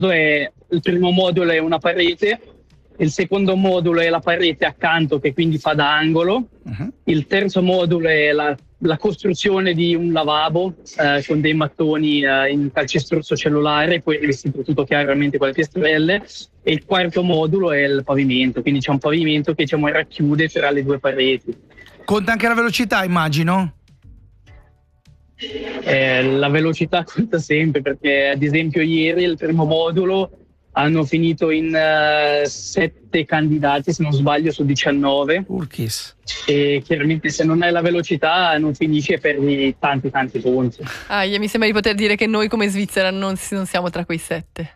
il primo modulo è una parete, il secondo modulo è la parete accanto che quindi fa da angolo, il terzo modulo è la costruzione di un lavabo con dei mattoni in calcestruzzo cellulare, poi rivestito tutto chiaramente con le piastrelle, e il quarto modulo è il pavimento, quindi c'è un pavimento che racchiude tra le due pareti. Conta anche la velocità, immagino? La velocità conta sempre, perché ad esempio ieri il primo modulo hanno finito in 7 candidati, se non sbaglio, su 19. Urchis. E chiaramente se non hai la velocità non finisce, perdi tanti punti. Mi sembra di poter dire che noi come Svizzera non siamo tra quei 7.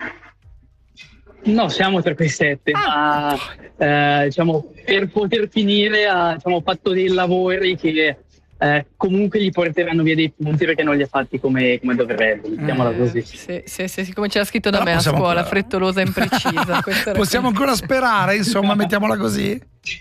No, siamo tra quei 7, ma per poter finire abbiamo fatto dei lavori che comunque gli porteranno via dei punti, perché non li ha fatti come dovrebbe, mettiamola così. Sì, come c'era scritto da me a scuola, frettolosa e imprecisa. Possiamo ancora sperare, insomma, mettiamola così.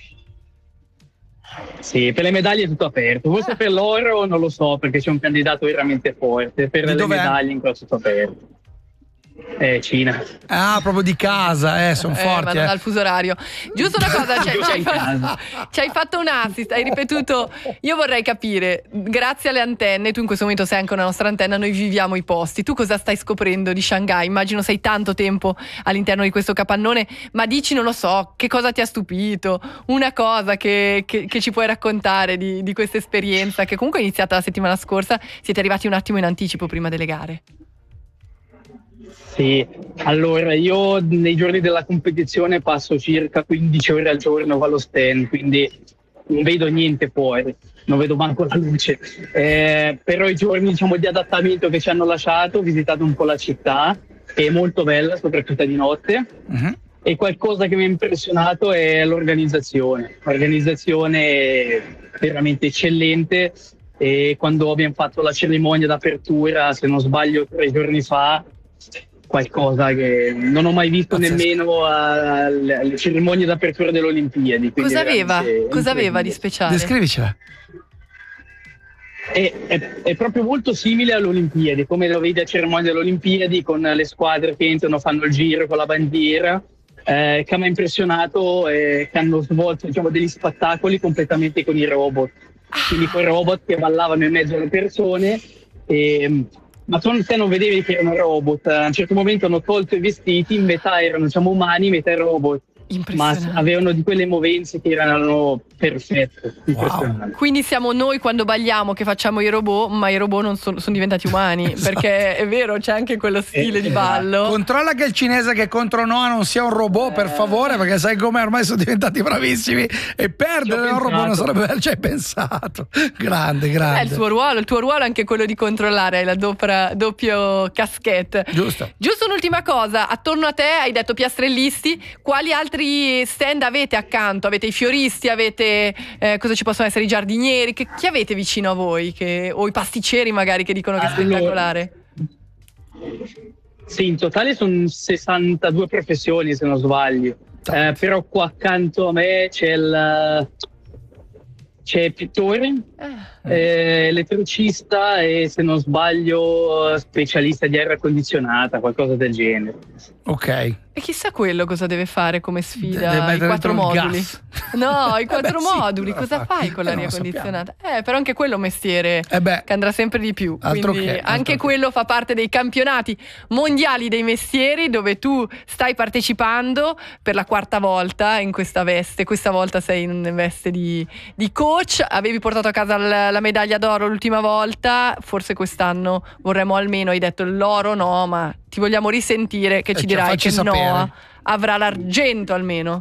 Sì, per le medaglie è tutto aperto, forse per l'oro non lo so, perché c'è un candidato veramente forte, per le medaglie in tutto aperto. Cina. Proprio di casa, sono forti. Ma non dal fuso orario. Giusto una cosa, ci hai fatto un assist, hai ripetuto. Io vorrei capire, grazie alle antenne, tu in questo momento sei anche una nostra antenna, noi viviamo i posti. Tu cosa stai scoprendo di Shanghai? Immagino sei tanto tempo all'interno di questo capannone, ma dici, non lo so, che cosa ti ha stupito? Una cosa che ci puoi raccontare di questa esperienza, che comunque è iniziata la settimana scorsa, siete arrivati un attimo in anticipo prima delle gare. Sì, allora io nei giorni della competizione passo circa 15 ore al giorno allo stand, quindi non vedo niente fuori, non vedo manco la luce. Però i giorni di adattamento che ci hanno lasciato, ho visitato un po' la città, che è molto bella, soprattutto di notte. E qualcosa che mi ha impressionato è l'organizzazione. L'organizzazione è veramente eccellente, e quando abbiamo fatto la cerimonia d'apertura, se non sbaglio 3 giorni fa, qualcosa che non ho mai visto nemmeno alle cerimonie d'apertura delle Olimpiadi. Cosa aveva di speciale? Descrivicela. È proprio molto simile alle Olimpiadi, come lo vedi a cerimonia delle Olimpiadi, con le squadre che entrano, fanno il giro con la bandiera. Che mi ha impressionato che hanno svolto degli spettacoli completamente con i robot, quindi quei robot che ballavano in mezzo alle persone, ma tu non vedevi che erano robot. A un certo momento hanno tolto i vestiti, in metà erano umani, metà robot, ma avevano di quelle movenze che erano perfette. Wow. Quindi siamo noi quando balliamo che facciamo i robot, ma i robot non sono diventati umani. Esatto. Perché è vero, c'è anche quello stile di ballo. Controlla che il cinese che contro Noah non sia un robot, per favore, perché sai come ormai sono diventati bravissimi, e perdere un robot non sarebbe bello. Ci hai pensato. Grande. Il tuo ruolo è anche quello di controllare, hai la doppio caschette. Giusto Un'ultima cosa, attorno a te hai detto piastrellisti, quali altri stand avete accanto? Avete i fioristi, avete cosa ci possono essere, i giardinieri, chi avete vicino a voi, o i pasticceri magari che dicono che è spettacolare? Sì, in totale sono 62 professioni, se non sbaglio. Però qua accanto a me c'è il pittore, elettricista e, se non sbaglio, specialista di aria condizionata, qualcosa del genere. Ok. E chissà quello cosa deve fare come sfida, i 4 moduli. No, i 4 moduli, cosa fai con l'aria condizionata? Però anche quello è un mestiere che andrà sempre di più. Quindi anche quello fa parte dei campionati mondiali dei mestieri, dove tu stai partecipando per la 4ª volta in questa veste. Questa volta sei in veste di coach. Avevi portato a casa la medaglia d'oro l'ultima volta, forse quest'anno vorremmo almeno, hai detto l'oro no, ma ti vogliamo risentire che ci dirai che Noah avrà l'argento almeno.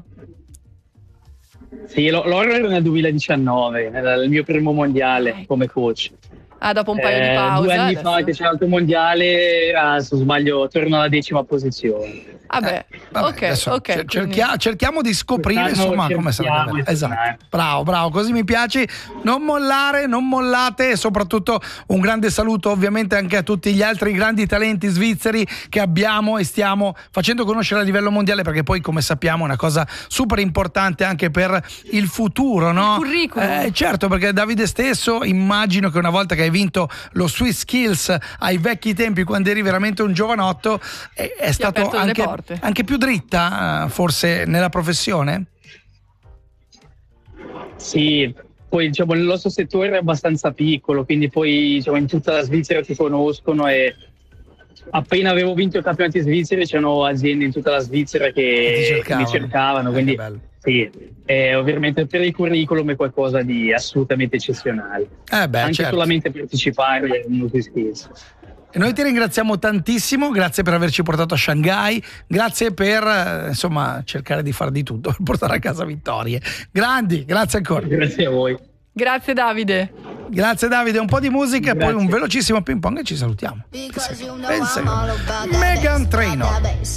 Sì, l'oro era nel 2019, era il mio primo mondiale come coach. Dopo un paio di pause. 2 anni fa che c'è l'altro mondiale, se non sbaglio torno alla 10ª posizione. Ok. Cerchiamo di scoprire insomma come sarà. Esatto. Bravo, così mi piace. Non mollate, e soprattutto un grande saluto ovviamente anche a tutti gli altri grandi talenti svizzeri che abbiamo e stiamo facendo conoscere a livello mondiale, perché poi, come sappiamo, è una cosa super importante anche per il futuro, no? Il curriculum. Certo, perché Davide stesso, immagino che una volta che hai hai vinto lo Swiss Skills ai vecchi tempi quando eri veramente un giovanotto, è stato anche più dritta forse nella professione? Sì, poi diciamo il nostro settore è abbastanza piccolo, quindi poi diciamo, in tutta la Svizzera ti conoscono e appena avevo vinto i campionati svizzeri c'erano aziende in tutta la Svizzera che mi cercavano, quindi sì, ovviamente per il curriculum è qualcosa di assolutamente eccezionale. Anche solamente partecipare è molto iscritto. E noi ti ringraziamo tantissimo, grazie per averci portato a Shanghai, grazie per insomma cercare di fare di tutto per portare a casa vittorie. Grandi, grazie ancora. Grazie a voi. Grazie Davide. Grazie Davide, un po' di musica e poi un velocissimo ping pong e ci salutiamo. Pensa. Meghan Trainor.